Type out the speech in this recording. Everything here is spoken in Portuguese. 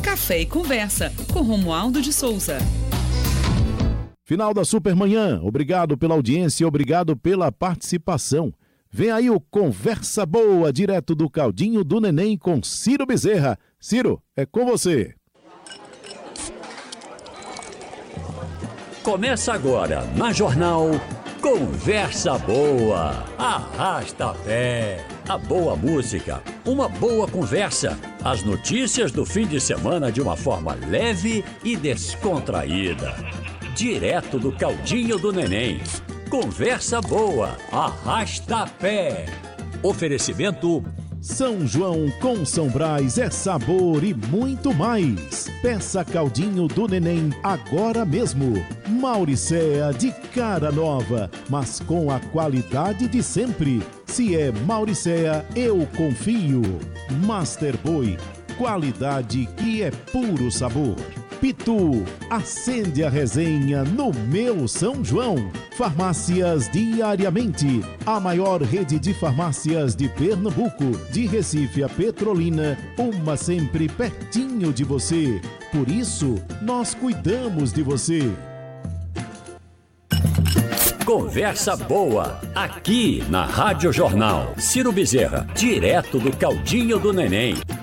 Café e Conversa, com Romualdo de Souza. Final da Supermanhã. Obrigado pela audiência, obrigado pela participação. Vem aí o Conversa Boa, direto do Caldinho do Neném com Ciro Bezerra. Ciro, é com você. Começa agora, na Jornal Conversa Boa. Arrasta pé. A boa música, uma boa conversa. As notícias do fim de semana de uma forma leve e descontraída. Direto do Caldinho do Neném. Conversa Boa. Arrasta pé. Oferecimento São João com São Brás é sabor e muito mais. Peça Caldinho do Neném agora mesmo. Mauricéa de cara nova, mas com a qualidade de sempre. Se é Mauricéa, eu confio. Master Boy, qualidade que é puro sabor. Pitu, acende a resenha no meu São João. Farmácias Diariamente, a maior rede de farmácias de Pernambuco, de Recife a Petrolina, uma sempre pertinho de você. Por isso, nós cuidamos de você. Conversa Boa, aqui na Rádio Jornal. Ciro Bezerra, direto do Caldinho do Neném.